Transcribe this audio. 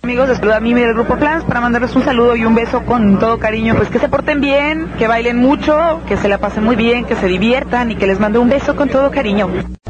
Amigos, les saluda Mimi del Grupo Flans para mandarles un saludo y un beso con todo cariño. Pues que se porten bien, que bailen mucho, que se la pasen muy bien, que se diviertan y que les mando un beso con todo cariño.